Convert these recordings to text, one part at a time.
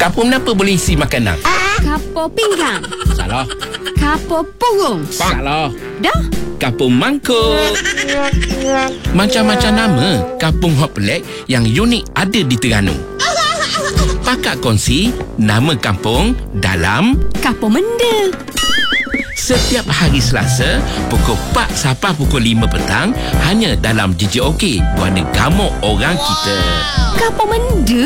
Kapur kenapa boleh isi makanan? Kapur pinggang. Salah. Kapur purung. Salah. Dah. Kampung mangkuk. Macam-macam nama kampung hot pelik yang unik ada di Terengganu. Pakak kongsi nama kampung dalam Kapur Menda. setiap hari Selasa pukul 4 sampai pukul 5 petang hanya dalam DJ OK Warna Gamuk Orang Kita. Kapur Menda.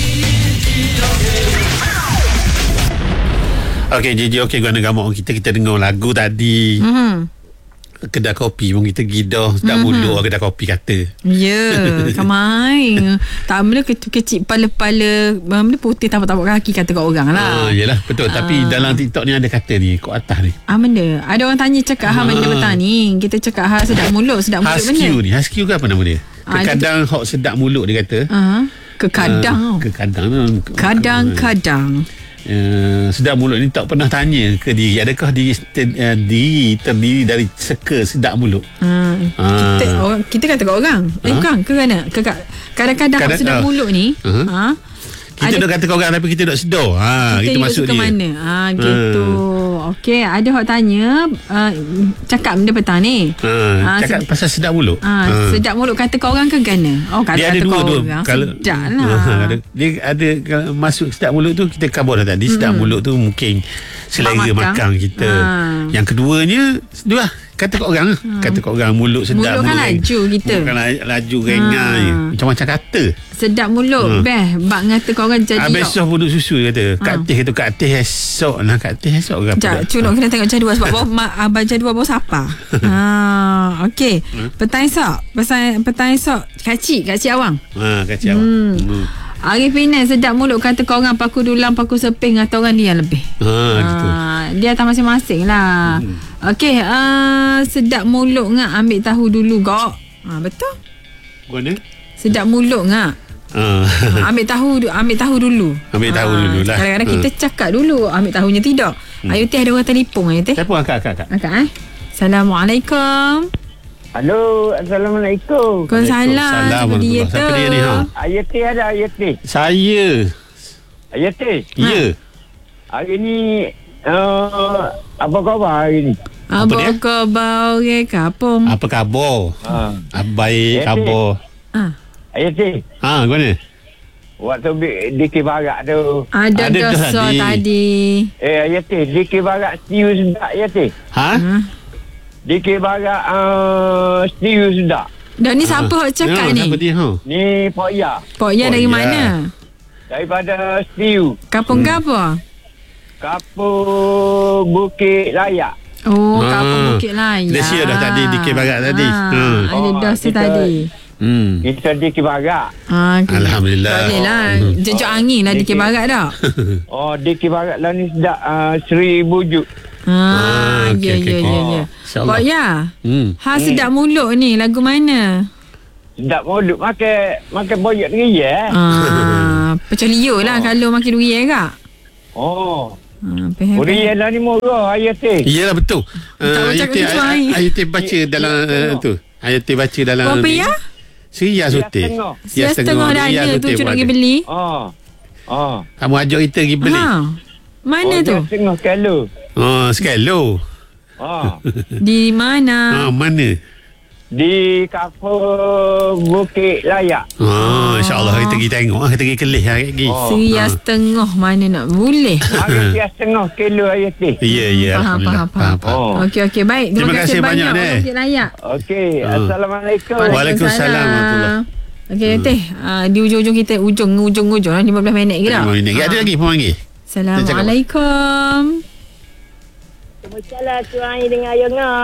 Okey, JJ okey guna gamuk kita dengar lagu tadi. Kedai kopi pun kita gidah sedap mulut kedai kopi kata. Ya, kamai. Tak benda kecil pala-pala benda putih tapak kaki kata kat orang lah. Yelah betul tapi dalam TikTok ni ada kata ni kat atas ni. Benda. Ada orang tanya cakap benda petang ni. Kita cakap sedap mulut benda. Husky ke apa nama dia? Kadang hok sedap mulut dia kata. Kadang sedap mulut ni tak pernah tanya ke diri adakah diri terdiri dari seka sedap mulut. Kita kata kat orang bukan ke mana kadang-kadang sedap mulut ni kita duk kata kat orang tapi kita duk sedar. Kita masuk dia mana gitu. Okey, ada hok tanya cakap benda petang ni. Cakap pasal sedap mulut. Sedap mulut kata kat orang ke gana? Dia ada dua tu. Kalau sedap lah. Dia ada kalau masuk sedap mulut tu kita cover dah tadi. Sedap mulut tu mungkin selera makan kita. Yang keduanya dua kata kat orang kata kat orang mulut sedap. Mulut kan laju kita. Bukan laju rengai je. Macam-macam kata. Sedap mulut bak ngata kat orang jadi. Besok pun duduk susu kata. Kat teh tu kat teh esok lah. Kat teh esok ke apa. Cunuk kena tengok jadual sebab abang jadual bawa siapa. Okey. Petang esok. Petang esok kacik awang. Kacik awang. Arif Pinan sedap mulut kata kau orang paku dulang paku seping atau orang dia yang lebih. Gitu. Dia atas masing-masing lah. Okey, sedap mulut ngak ambil tahu dulu kok. Betul? Mana? Sedap mulut ngak. Ambil tahu dulu. Ambil tahu dulu lah. Kadang-kadang kita cakap dulu, ambil tahunya tidak. Ayu teh ada orang telefon ayu teh. Siapa akak? Assalamualaikum. Halo, Assalamualaikum. Waalaikumsalam. Siapa dia ni? Ayati ada Ayati. Saya. Ayati. Ya. Hari ni apa khabar hari ni? Apa khabar orang kampung? Apa khabar? Baik khabar. Ayati. Mana? Waktu DK Barat tu. Ada dosa tadi. Ayati, DK Barat setiu sedap Ayati. DK Barat setiu sedap. Dan ni siapa cakap ni? Siapa dia? Ni Pok Ya. Pok Ya dari mana? Daripada setiu. Kampung apa? Kapur Bukit Layak. Kampung Bukit Layak. Dia share dah tadi DK Barat tadi. Ada dosa tadi. Kita DK Barat. Alhamdulillah. Boleh lah. Jejak angin lah DK Barat dah. DK Barat lah ni sedap Seri Bujuk. Ya. Pok Ya. Sedap mulut ni lagu mana? Sedap mulut makan boyak durian. Pecah liur lah kalau makan durian kak. Durian lah ni murah Ayati. Iyalah betul. Ayati baca dalam tu. Ayati baca dalam berapa ya? Seria suti. Setengah dada tu cuma pergi beli. Kamu ajak kita pergi beli. Mana tu? Setengah kilo. Sekilo. Di mana? Mana? Di Kapur Bukit Layak. InsyaAllah kita pergi tengok. Kita pergi kelih lagi. Seria setengah mana nak boleh. Seria setengah kilo Ayati. Ya. Faham. Okey, baik. Terima kasih banyak Bukit Layak. Okey, Assalamualaikum. Waalaikumsalam warahmatullahi. Okey, teh. Di ujung-ujung kita ujung 15 minit ke dah. Ada lagi pemanggil. Assalamualaikum. Waalaikumsalam tuan dengan Ayong Ngah.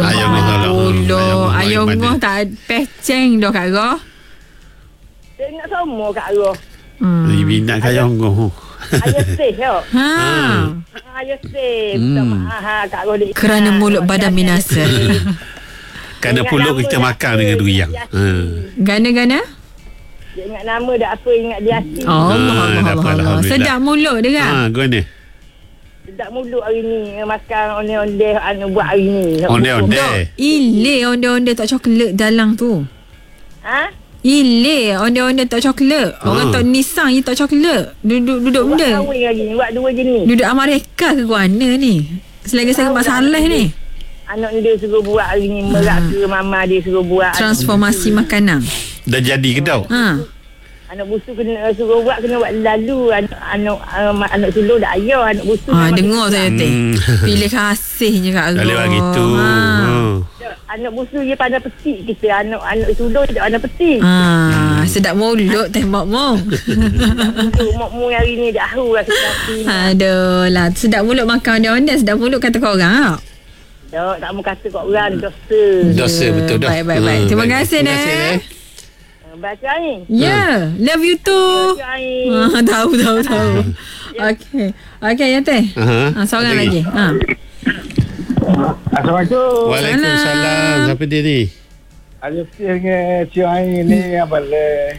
Ayong Ngah tak peceng dah Kak Roh. Dia nak semua Kak Roh. Minat Kak Ayong Ngah. Ayah teh tau. Ayah teh. Kak Roh dia. Kerana mulut badan binasa. Kerana pulut kita makan dengan durian. Gana-gana? Dia ingat nama dah apa, ingat dia asyik. Allah. Sedap mulut dia kan? Gana. Sedap mulut hari ni. Makan onde-onde buat hari ni. Onde-onde. Ile onde-onde tak coklat dalam tu. Ile onda-onda tak coklat. Orang tak Nissan je tak coklat. Duduk Buat benda. kahwin lagi. Buat 2 jenis. Duduk Amerika ke mana ni? Selagi-selagi masalah ni. Anak dia suruh buat hari ni. Merak ke mama dia suruh buat. Transformasi makanan. Dah jadi ke tau? Anak busu kena suruh buat, kena buat lalu. Anak sulung dah ayah. Anak busu Dengar saya teh. Pilih kasih je kat Tak boleh buat gitu. anak busu dia pandai petik kita. Anak sulung dia pandai petik. Sedap mulut teh mak mong. Mak mu hari ni dah haru rasa kaki. Aduh lah, sedap mulut makan onda-onda, sedap mulut kata kau orang. Tak mau kata kat orang dosa. Dosa betul dah. Baik. Terima kasih Nek. Baca ni. Ya, love you too. Tahu. Okey ya teh. Seorang lagi. Assalamualaikum. Waalaikumsalam. Siapa dia ni? Ada dengan Cik Ain ni Abale.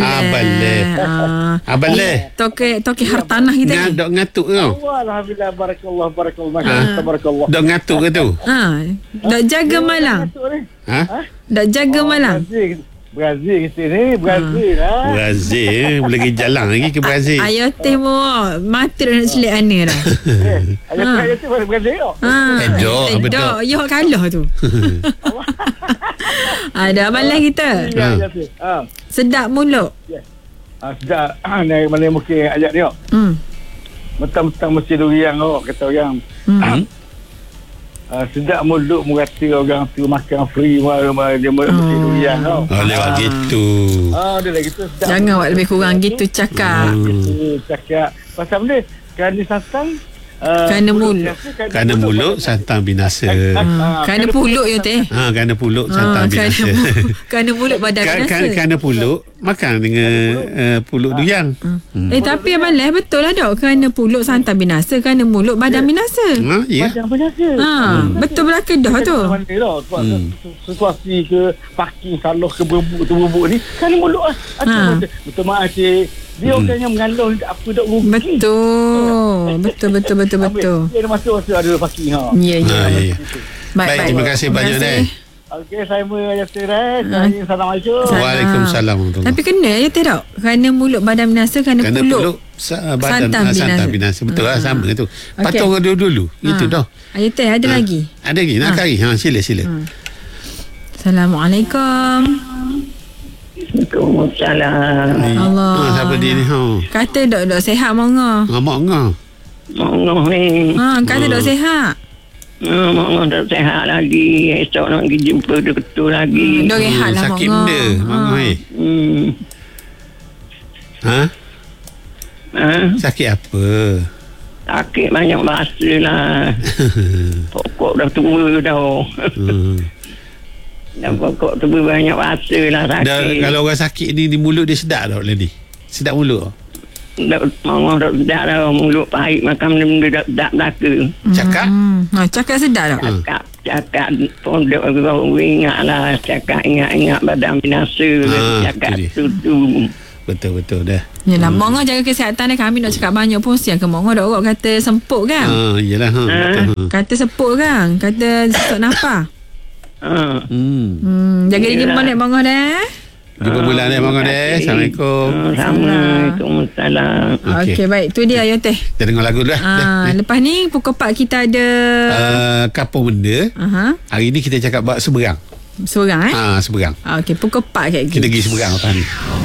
Toke hartanah kita ni. Dok ngatuk ke? Alhamdulillah barakallah. Dok ngatuk ke tu? Dok jaga malam. Dok jaga malam. Brazil kita ni. Brazil lah. Brazil. Boleh pergi jalan lagi ke Brazil. Ayo teh mo mati dah nak selit ana dah. Ada tu Brazil. Betul. Yo kalah tu. Ada amalan kita. Sedap mulut. Sedap. Ni mana mungkin ajak dia. Mentang-mentang mesti durian kata orang. Sedap mulut mengata orang tu makan free dia mesti durian lewat gitu. Dia lagi tu sedap. Jangan buat lebih kurang gitu cakap. Cakap pasal benda kerana santang Kerana mulut santang binasa. Kerana pulut ya teh. Kerana pulut santang binasa. Kerana mulut badan binasa. Kerana pulut makan dengan pulut durian. Tapi amalan betul lah dok. Kerana pulut santang binasa, kerana mulut badan binasa. Ya. badan binasa. Betul belaka dah tu. Situasi ke parking salah ke berbuk ni kerana mulut betul maaf cik. Dia orang yang mengalau apa dak rugi. Betul. Dia ada masa ada parking Ya. Baik, terima kasih banyak ni. Okey, saya Yasir. Assalamualaikum. Waalaikumsalam. Tapi kena je tak? Kerana mulut badan binasa, kerana pulut badan santang binasa. Betul lah, sama tu. Patut orang dulu. Itu dah. Ayo teh, ada lagi? Ada lagi, nak kari. Sila. Assalamualaikum. Waalaikumsalam. Allah. Siapa dia ni? Kata dok sehat mongo. Mongo ni. Kata dok sehat. Mongo tak sehat lagi. Esok nak pergi jumpa doktor lagi. Dok rehat lah sakit mongo. benda mongo sakit apa? Sakit banyak masa lah. Pokok dah tua dah. Dan pokok tu banyak masa lah sakit. Kalau orang sakit ni di mulut dia sedap tak Lady? Sedap mulut? Mama tak sedap dah. Mulut pahit makan benda tak belaka. Cakap? Cakap sedap tak? Cakap pondok kau ingat lah. Cakap ingat badan binasa. Cakap tu. Betul dah. Yelah, mongo jaga kesihatan dia. Kami nak cakap banyak pun siang ke mongo dah orang kata semput kan? Yelah. Kata seput kan? Kata sesak nafas. Jaga diri balik mongo dah. Jumpa bulan dah mongo dah. Assalamualaikum. Waalaikumsalam. Okey, baik. Tu dia ya teh. Kita dengar lagu dah. Lepas ni pukul 4 kita ada Kampung Benda. Hari ni kita cakap buat seberang. Seberang Seberang. Okey, pukul 4 kat Kita pergi seberang lepas ni.